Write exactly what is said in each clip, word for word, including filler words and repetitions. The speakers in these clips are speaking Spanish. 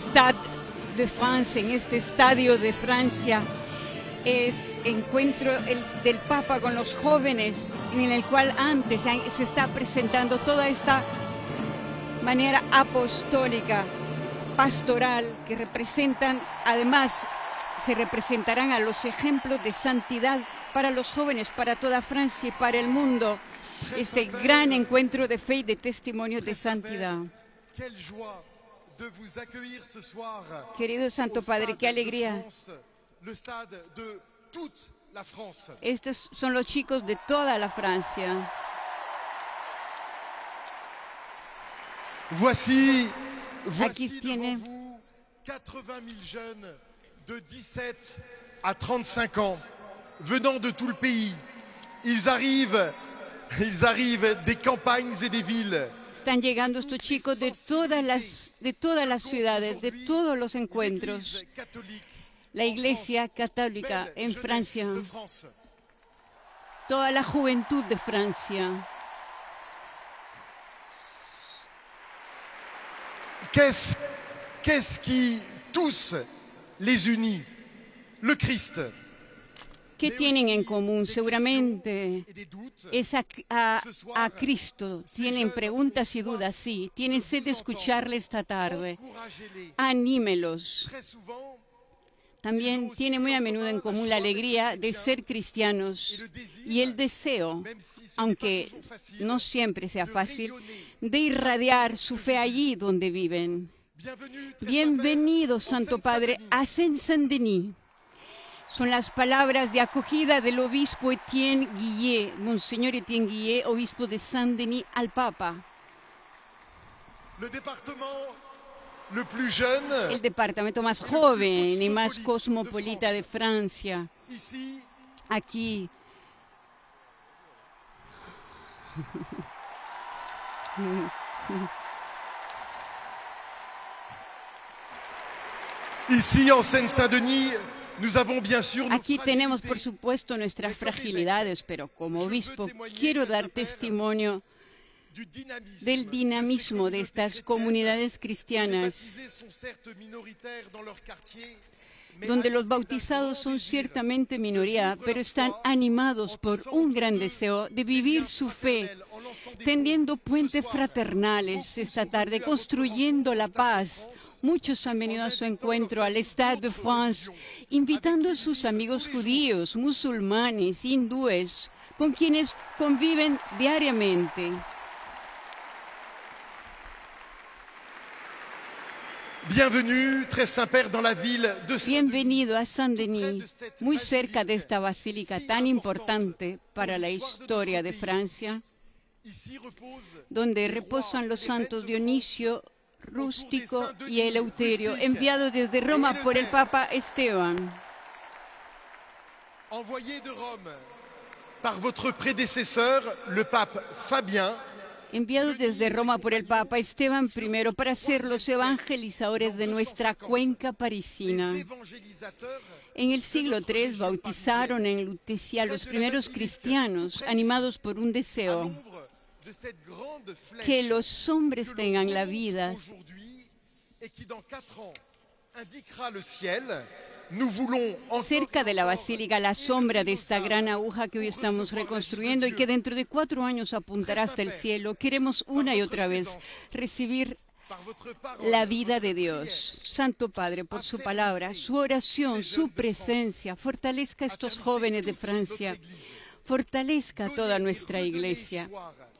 Stade de France, en este estadio de Francia, es encuentro el, del Papa con los jóvenes, en el cual antes se está presentando toda esta manera apostólica, pastoral, que representan, además, se representarán a los ejemplos de santidad para los jóvenes, para toda Francia y para el mundo. Este gran encuentro de fe y de testimonio de santidad. Querido Santo Padre, qué alegría. Estos son los chicos de toda la Francia. Voici, Aquí voici tiene devant vous quatre-vingt mille jeunes de dix-sept à trente-cinq ans, venant de tout le pays. Ils arrivent, ils arrivent des campagnes et des villes. Están llegando estos chicos de todas las, de todas las ciudades, de todos los encuentros. La Iglesia Católica en Francia, toda la juventud de Francia. Qu'est-ce qu'est-ce qui tous les unit? Le Christ. ¿Qué tienen en común? Seguramente es a, a, a Cristo. Tienen preguntas y dudas, sí. Tienen sed de escucharle esta tarde. Anímelos. También tiene muy a menudo en común la alegría de ser cristianos y el deseo, aunque no siempre sea fácil, de irradiar su fe allí donde viven. Bienvenido, Santo Padre, a Saint-Denis. Son las palabras de acogida del obispo Etienne Guillet, Monseñor Etienne Guillet, obispo de Saint-Denis, al Papa. El departamento más joven y más cosmopolita de Francia. Aquí. Ici en Seine-Saint-Denis, nous avons bien sûr nos Aquí tenemos, por supuesto, nuestras fragilidades, pero como obispo quiero dar testimonio del dinamismo de estas comunidades cristianas, donde los bautizados son ciertamente minoría, pero están animados por un gran deseo de vivir su fe, tendiendo puentes fraternales esta tarde, construyendo la paz. Muchos han venido a su encuentro al Stade de France, invitando a sus amigos judíos, musulmanes, hindúes, con quienes conviven diariamente. Bienvenido a Saint-Denis, muy cerca de esta basílica tan importante para la historia de Francia, donde reposan los santos Dionisio, Rústico y Eleuterio, enviados desde Roma por el Papa Esteban. Envoyé de Rome par votre prédécesseur, le pape Fabien, enviados desde Roma por el Papa Esteban primero para ser los evangelizadores de nuestra cuenca parisina. En el siglo tres bautizaron en Lutetia a los primeros cristianos, animados por un deseo: que los hombres tengan la vida. Cerca de la basílica, la sombra de esta gran aguja que hoy estamos reconstruyendo y que dentro de cuatro años apuntará hasta el cielo, queremos una y otra vez recibir la vida de Dios. Santo Padre, por su palabra, su oración, su presencia, fortalezca a estos jóvenes de Francia, fortalezca a toda nuestra iglesia.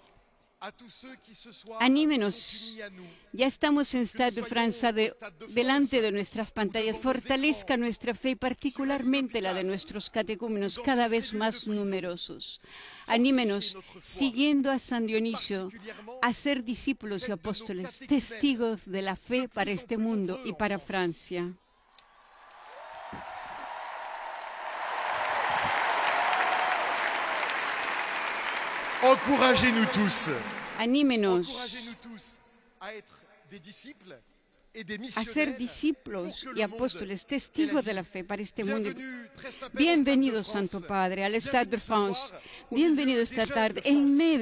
Anímenos, ya estamos en Stade de France de, delante de nuestras pantallas. Fortalezca nuestra fe y particularmente la de nuestros catecúmenos cada vez más numerosos. Anímenos, siguiendo a San Dionisio, a ser discípulos y apóstoles, testigos de la fe para este mundo y para Francia. Encouragez-nous tous. Anímenos Encouragez-nous tous a être des disciples et des a missionnaires. ser discípulos y apóstoles, testigos de la fe para este mundo. Bienvenue, très Saint-Père, au Stade de Bienvenido, France. Santo Padre, al Stade de Bienvenue ce France. soir au milieu Bienvenido des esta jeunes de tarde France. en medio